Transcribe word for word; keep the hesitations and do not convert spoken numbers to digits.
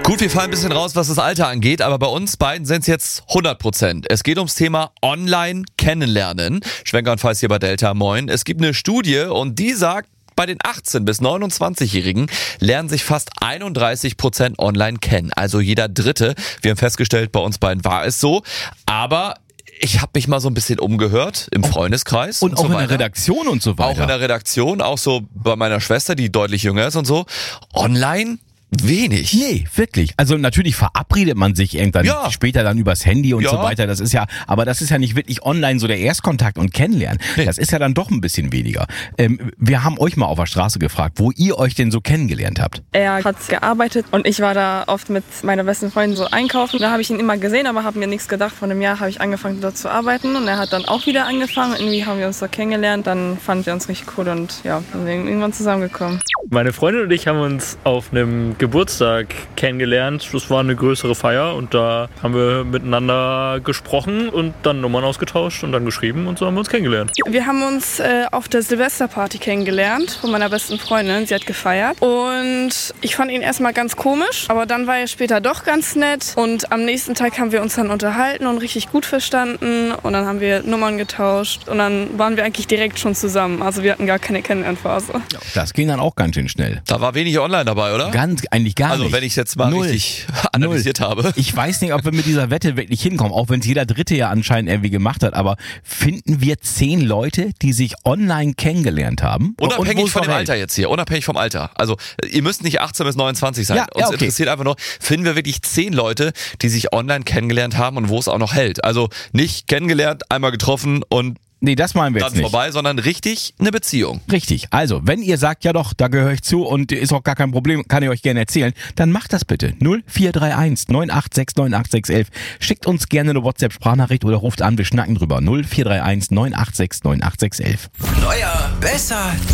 Gut, wir fallen ein bisschen raus, was das Alter angeht, aber bei uns beiden sind es jetzt hundert Prozent. Es geht ums Thema Online-Kennenlernen. Schwenker und Feiß hier bei Delta, moin. Es gibt eine Studie und die sagt, bei den achtzehn- bis neunundzwanzigjährigen lernen sich fast einunddreißig Prozent online kennen. Also jeder Dritte. Wir haben festgestellt, bei uns beiden war es so. Aber ich habe mich mal so ein bisschen umgehört im Freundeskreis. Und, und auch so in der Redaktion und so weiter. Auch in der Redaktion, auch so bei meiner Schwester, die deutlich jünger ist und so. Online? Wenig. Nee, wirklich. Also natürlich verabredet man sich irgendwann ja. später dann übers Handy und ja. so weiter. Das ist ja, aber das ist ja nicht wirklich online so der Erstkontakt und Kennenlernen. Nee. Das ist ja dann doch ein bisschen weniger. Ähm, wir haben euch mal auf der Straße gefragt, wo ihr euch denn so kennengelernt habt. Er hat gearbeitet und ich war da oft mit meiner besten Freundin so einkaufen. Da habe ich ihn immer gesehen, aber habe mir nichts gedacht. Vor einem Jahr habe ich angefangen dort zu arbeiten und er hat dann auch wieder angefangen. Irgendwie haben wir uns da kennengelernt. Dann fanden wir uns richtig cool und ja, sind wir irgendwann zusammengekommen. Meine Freundin und ich haben uns auf einem Geburtstag kennengelernt. Das war eine größere Feier und da haben wir miteinander gesprochen und dann Nummern ausgetauscht und dann geschrieben und so haben wir uns kennengelernt. Wir haben uns äh, auf der Silvesterparty kennengelernt von meiner besten Freundin. Sie hat gefeiert und ich fand ihn erstmal ganz komisch, aber dann war er später doch ganz nett und am nächsten Tag haben wir uns dann unterhalten und richtig gut verstanden und dann haben wir Nummern getauscht und dann waren wir eigentlich direkt schon zusammen. Also wir hatten gar keine Kennenlernphase. Das ging dann auch ganz schön schnell. Da war wenig online dabei, oder? Ganz, eigentlich gar also, nicht. wenn ich es jetzt mal Null. richtig analysiert Null. habe. Ich weiß nicht, ob wir mit dieser Wette wirklich hinkommen, auch wenn es jeder Dritte ja anscheinend irgendwie gemacht hat, aber finden wir zehn Leute, die sich online kennengelernt haben? Unabhängig von dem verhält? Alter jetzt hier, unabhängig vom Alter. Also ihr müsst nicht achtzehn bis neunundzwanzig sein. Ja, Uns ja, okay. interessiert einfach nur, finden wir wirklich zehn Leute, die sich online kennengelernt haben und wo es auch noch hält. Also nicht kennengelernt, einmal getroffen und Nee, das meinen wir dann jetzt nicht. vorbei, sondern richtig eine Beziehung. Richtig. Also, wenn ihr sagt, ja doch, da gehöre ich zu und ist auch gar kein Problem, kann ich euch gerne erzählen, dann macht das bitte. null vier drei eins neun acht sechs neun acht sechs eins eins. Schickt uns gerne eine WhatsApp-Sprachnachricht oder ruft an, wir schnacken drüber. null vier drei eins neun acht sechs neun acht sechs eins eins. Neuer, besser,